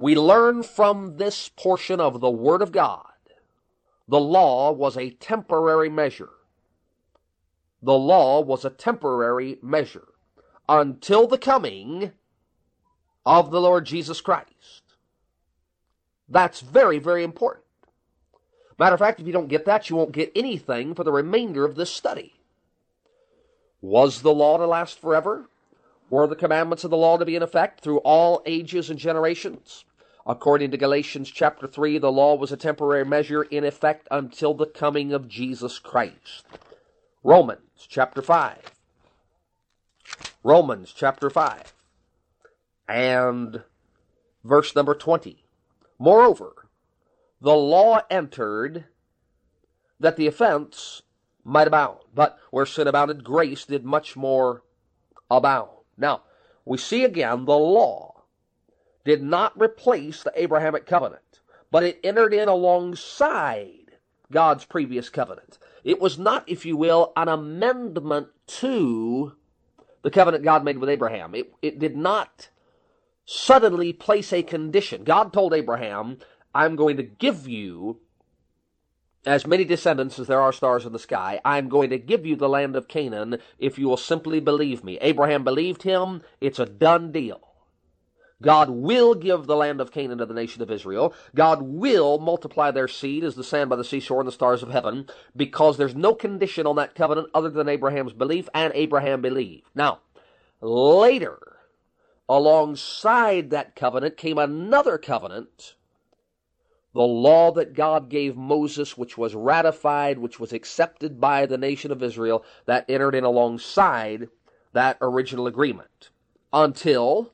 we learn from this portion of the Word of God, the law was a temporary measure. The law was a temporary measure until the coming of the Lord Jesus Christ. That's very, very important. Matter of fact, if you don't get that, you won't get anything for the remainder of this study. Was the law to last forever? Were the commandments of the law to be in effect through all ages and generations? According to Galatians chapter 3, the law was a temporary measure in effect until the coming of Jesus Christ. Romans chapter 5. Romans chapter 5 and verse number 20. Moreover, the law entered that the offense might abound. But where sin abounded, grace did much more abound. Now, we see again the law did not replace the Abrahamic covenant, but it entered in alongside God's previous covenant. It was not, if you will, an amendment to the covenant God made with Abraham. It did not suddenly place a condition. God told Abraham, I'm going to give you as many descendants as there are stars in the sky. I'm going to give you the land of Canaan if you will simply believe me. Abraham believed him. It's a done deal. God will give the land of Canaan to the nation of Israel. God will multiply their seed as the sand by the seashore and the stars of heaven, because there's no condition on that covenant other than Abraham's belief, and Abraham believed. Now, later, alongside that covenant came another covenant, the law that God gave Moses, which was ratified, which was accepted by the nation of Israel, that entered in alongside that original agreement. Until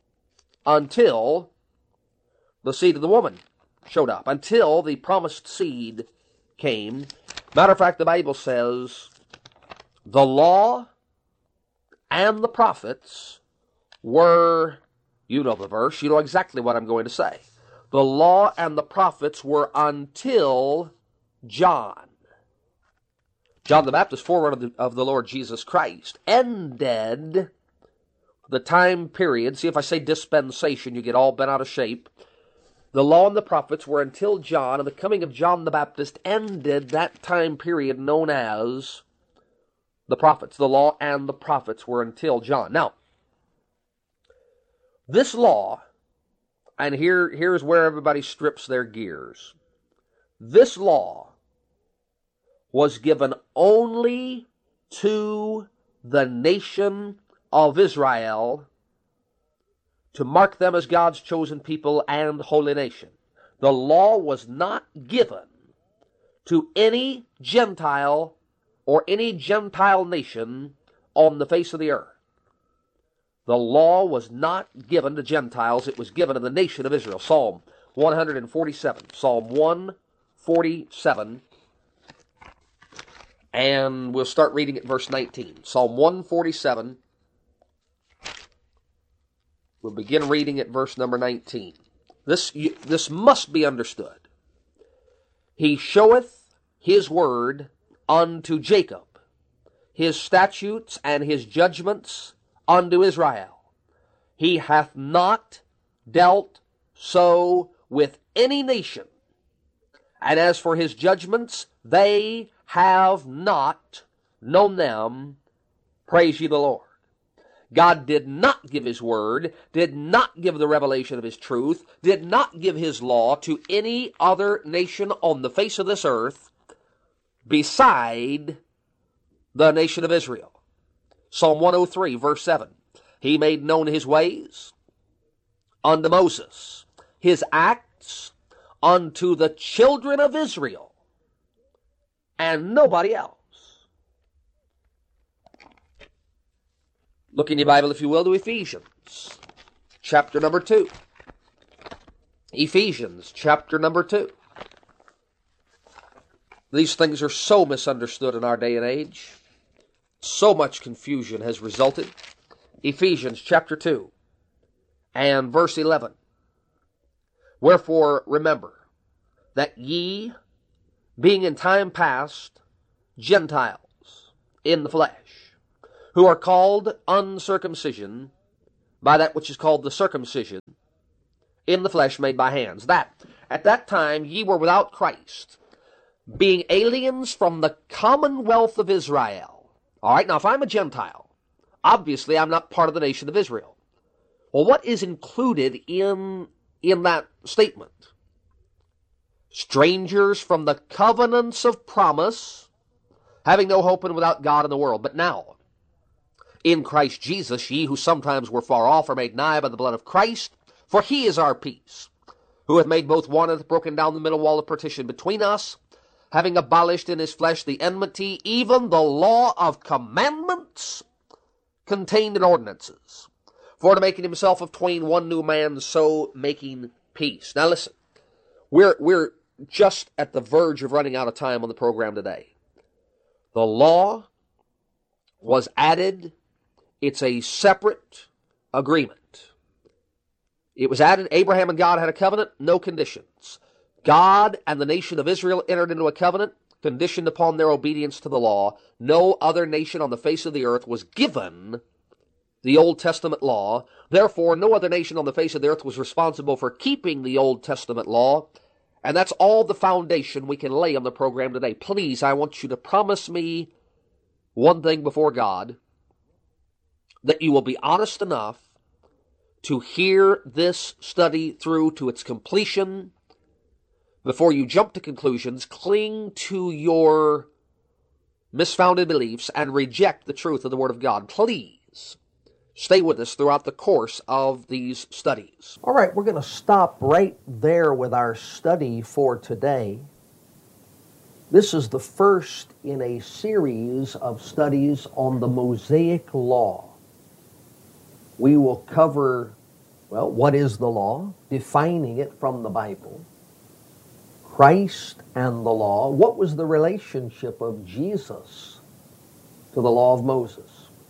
the seed of the woman showed up. Until the promised seed came. Matter of fact, the Bible says, the law and the prophets were, you know the verse, you know exactly what I'm going to say. The law and the prophets were until John. John the Baptist, forerunner of the Lord Jesus Christ, ended the time period. See, if I say dispensation, you get all bent out of shape. The law and the prophets were until John, and the coming of John the Baptist ended that time period known as the prophets. The law and the prophets were until John. Now, this law, and here's where everybody strips their gears. This law was given only to the nation of Israel to mark them as God's chosen people and holy nation. The law was not given to any Gentile or any Gentile nation on the face of the earth. The law was not given to Gentiles. It was given to the nation of Israel. Psalm 147. Psalm 147. And we'll start reading at verse 19. Psalm 147. We'll begin reading at verse number 19. This must be understood. He showeth his word unto Jacob, his statutes and his judgments unto Israel. He hath not dealt so with any nation. And as for his judgments, they have not known them. Praise ye the Lord. God did not give his word, did not give the revelation of his truth, did not give his law to any other nation on the face of this earth beside the nation of Israel. Psalm 103, verse 7. He made known his ways unto Moses, his acts unto the children of Israel, and nobody else. Look in your Bible, if you will, to Ephesians, chapter number 2. Ephesians, chapter number 2. These things are so misunderstood in our day and age. So much confusion has resulted. Ephesians, chapter 2, and verse 11. Wherefore, remember that ye, being in time past Gentiles in the flesh, who are called uncircumcision by that which is called the circumcision, in the flesh made by hands. That at that time ye were without Christ, being aliens from the commonwealth of Israel. All right, now if I'm a Gentile, obviously I'm not part of the nation of Israel. Well, what is included in that statement? Strangers from the covenants of promise, having no hope and without God in the world. But now, in Christ Jesus, ye who sometimes were far off are made nigh by the blood of Christ, for he is our peace, who hath made both one and hath broken down the middle wall of partition between us, having abolished in his flesh the enmity, even the law of commandments contained in ordinances, for to make in himself of twain one new man, so making peace. Now listen, we're just at the verge of running out of time on the program today. The law was added. It's a separate agreement. It was added. Abraham and God had a covenant, no conditions. God and the nation of Israel entered into a covenant conditioned upon their obedience to the law. No other nation on the face of the earth was given the Old Testament law. Therefore, no other nation on the face of the earth was responsible for keeping the Old Testament law. And that's all the foundation we can lay on the program today. Please, I want you to promise me one thing before God, that you will be honest enough to hear this study through to its completion. Before you jump to conclusions, cling to your misfounded beliefs and reject the truth of the Word of God. Please stay with us throughout the course of these studies. All right, we're going to stop right there with our study for today. This is the first in a series of studies on the Mosaic Law. We will cover, well, what is the law, defining it from the Bible, Christ and the law. What was the relationship of Jesus to the law of Moses?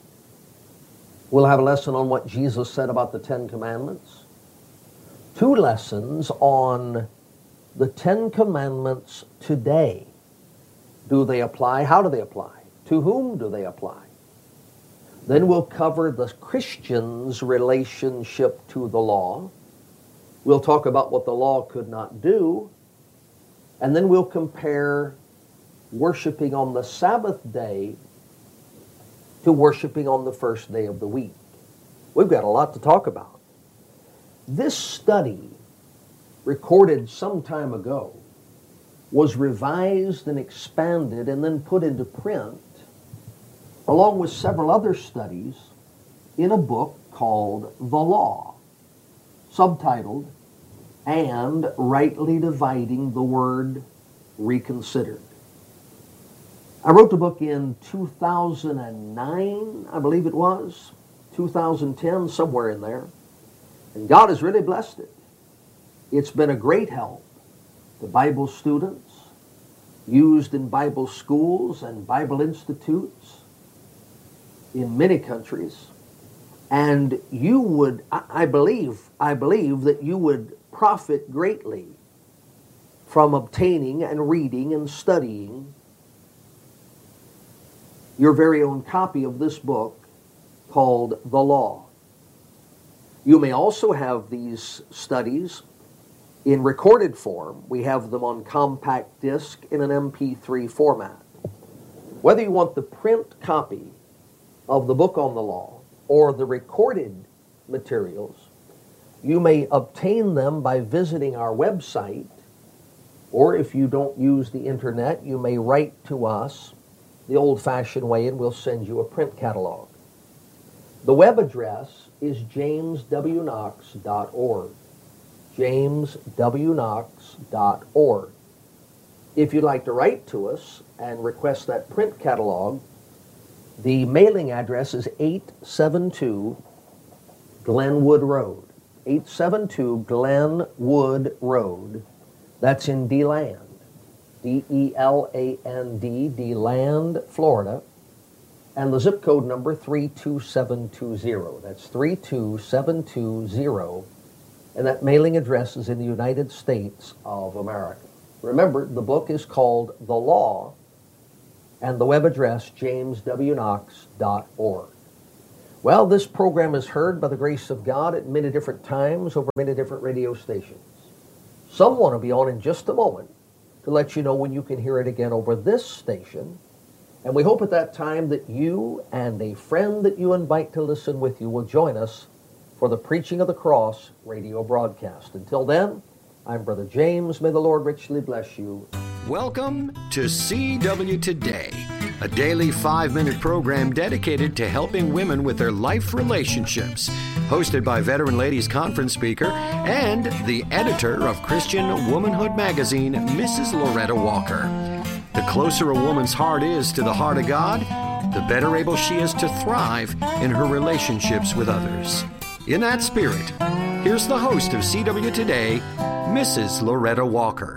We'll have a lesson on what Jesus said about the Ten Commandments. 2 lessons on the Ten Commandments today. Do they apply? How do they apply? To whom do they apply? Then we'll cover the Christian's relationship to the law. We'll talk about what the law could not do. And then we'll compare worshiping on the Sabbath day to worshiping on the first day of the week. We've got a lot to talk about. This study, recorded some time ago, was revised and expanded and then put into print, along with several other studies, in a book called The Law, subtitled, And Rightly Dividing the Word Reconsidered. I wrote the book in 2009, I believe it was, 2010, somewhere in there, and God has really blessed it. It's been a great help to Bible students, used in Bible schools and Bible institutes in many countries, and you would, I believe that you would profit greatly from obtaining and reading and studying your very own copy of this book called The Law. You may also have these studies in recorded form. We have them on compact disc in an MP3 format. Whether you want the print copy of the book on the law or the recorded materials, you may obtain them by visiting our website, or if you don't use the internet, you may write to us the old-fashioned way and we'll send you a print catalog. The web address is jameswknox.org. jameswknox.org. If you'd like to write to us and request that print catalog, the mailing address is 872 Glenwood Road. 872 Glenwood Road. That's in DeLand. D-E-L-A-N-D, DeLand, Florida. And the zip code number 32720. That's 32720. And that mailing address is in the United States of America. Remember, the book is called The Law, and the web address, jameswknox.org. Well, this program is heard by the grace of God at many different times over many different radio stations. Some want to be on in just a moment to let you know when you can hear it again over this station. And we hope at that time that you and a friend that you invite to listen with you will join us for the Preaching of the Cross radio broadcast. Until then, I'm Brother James. May the Lord richly bless you. Welcome to CW Today, a daily 5-minute program dedicated to helping women with their life relationships. Hosted by Veteran Ladies Conference speaker and the editor of Christian Womanhood magazine, Mrs. Loretta Walker. The closer a woman's heart is to the heart of God, the better able she is to thrive in her relationships with others. In that spirit, here's the host of CW Today, Mrs. Loretta Walker.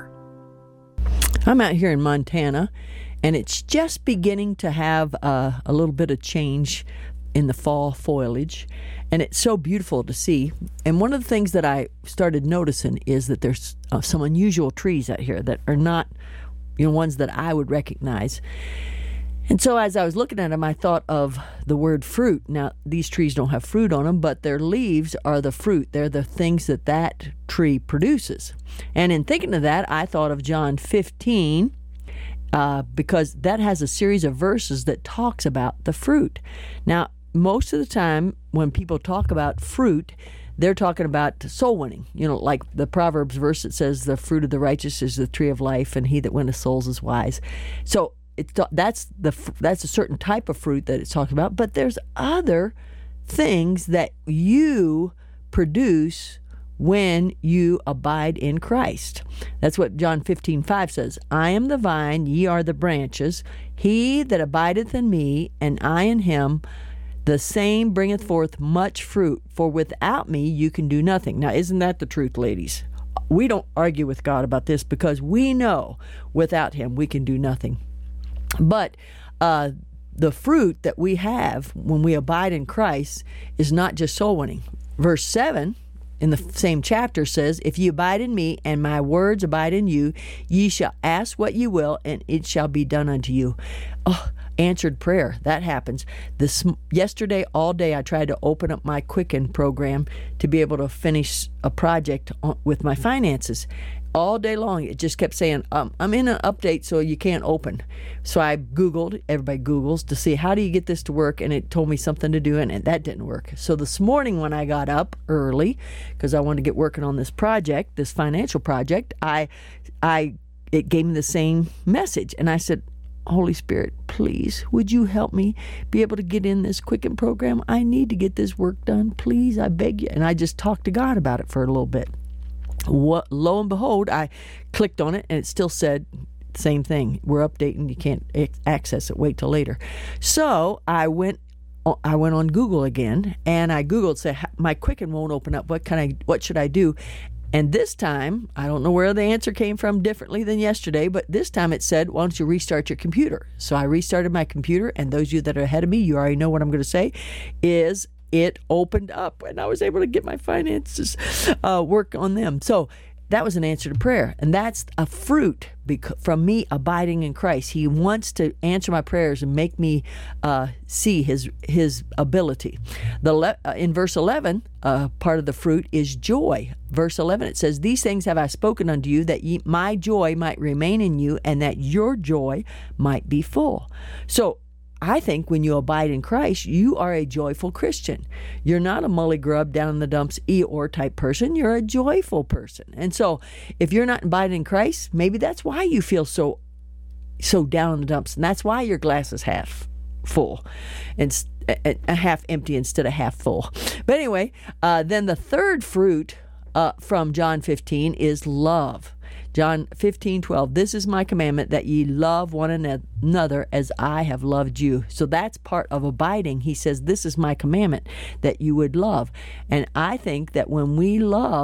I'm out here in Montana, and it's just beginning to have a little bit of change in the fall foliage, and it's so beautiful to see. And one of the things that I started noticing is that there's some unusual trees out here that are not, ones that I would recognize. And so as I was looking at them, I thought of the word fruit. Now, these trees don't have fruit on them, but their leaves are the fruit. They're the things that tree produces. And in thinking of that, I thought of John 15, because that has a series of verses that talks about the fruit. Now, most of the time when people talk about fruit, they're talking about soul winning. Like the Proverbs verse that says, the fruit of the righteous is the tree of life, and he that winneth souls is wise. So that's a certain type of fruit that it's talking about, but there's other things that you produce when you abide in Christ. That's what John 15:5 says. I am the vine, ye are the branches. He that abideth in me, and I in him, the same bringeth forth much fruit. For without me you can do nothing. Now, isn't that the truth, ladies? We don't argue with God about this because we know without him we can do nothing. But the fruit that we have when we abide in Christ is not just soul winning. Verse 7 in the same chapter says, if ye abide in me and my words abide in you, ye shall ask what ye will, and it shall be done unto you. Oh, answered prayer. That happens. Yesterday, all day, I tried to open up my Quicken program to be able to finish a project with my finances. All day long, it just kept saying, I'm in an update, so you can't open. So I Googled, everybody Googles, to see how do you get this to work, and it told me something to do, and that didn't work. So this morning when I got up early, because I wanted to get working on this project, this financial project, it gave me the same message, and I said, Holy Spirit, please, would you help me be able to get in this Quicken program? I need to get this work done. Please, I beg you. And I just talked to God about it for a little bit. Lo and behold, I clicked on it, and it still said the same thing. We're updating. You can't access it. Wait till later. So I went on Google again, and I Googled, said, my Quicken won't open up. What should I do? And this time, I don't know where the answer came from differently than yesterday, but this time it said, why don't you restart your computer? So I restarted my computer, and those of you that are ahead of me, you already know what I'm going to say, is it opened up, and I was able to get my finances work on them. So that was an answer to prayer, and that's a fruit from me abiding in Christ. He wants to answer my prayers and make me see his ability. In verse 11, part of the fruit is joy. Verse 11, it says, these things have I spoken unto you, that my joy might remain in you, and that your joy might be full. So I think when you abide in Christ, you are a joyful Christian. You're not a mully grub down in the dumps Eeyore type person. You're a joyful person. And so if you're not abiding in Christ, maybe that's why you feel so down in the dumps. And that's why your glass is half full and half empty instead of half full. But anyway, then the third fruit from John 15 is love. John 15:12, this is my commandment, that ye love one another as I have loved you. So that's part of abiding. He says, this is my commandment, that you would love. And I think that when we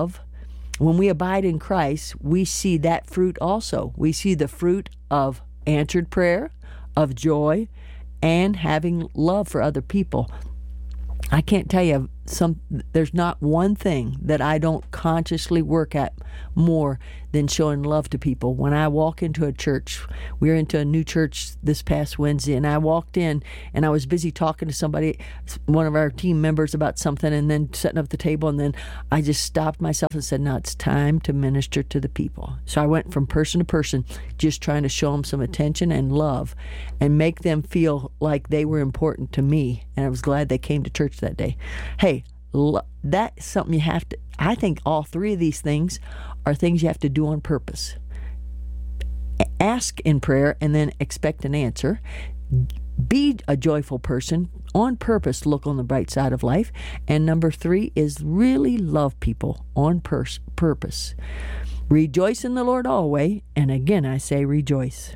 abide in Christ, we see that fruit also. We see the fruit of answered prayer, of joy, and having love for other people. I can't tell you, there's not one thing that I don't consciously work at more than showing love to people. When I walk into a church, we were into a new church this past Wednesday, and I walked in and I was busy talking to somebody, one of our team members, about something, and then setting up the table, and then I just stopped myself and said, now it's time to minister to the people. So I went from person to person, just trying to show them some attention and love and make them feel like they were important to me, and I was glad they came to church that day. Hey, that's something you have to, I think all three of these things are things you have to do on purpose. Ask in prayer and then expect an answer. Be a joyful person on purpose. Look on the bright side of life. And number 3 is really love people on purpose. Rejoice in the Lord always. And again, I say rejoice.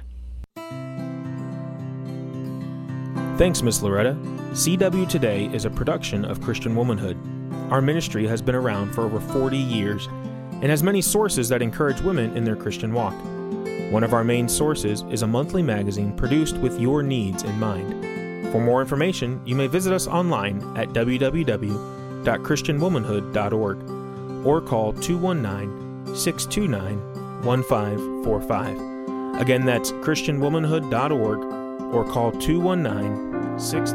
Thanks, Miss Loretta. CW Today is a production of Christian Womanhood. Our ministry has been around for over 40 years and has many sources that encourage women in their Christian walk. One of our main sources is a monthly magazine produced with your needs in mind. For more information, you may visit us online at www.christianwomanhood.org or call 219-629-1545. Again, that's christianwomanhood.org or call 219-629-1545.